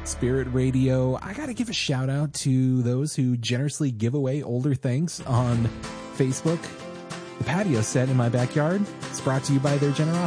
Spirit Radio. I got to give a shout out to those who generously give away older things on Facebook. The patio set in my backyard is brought to you by their generosity.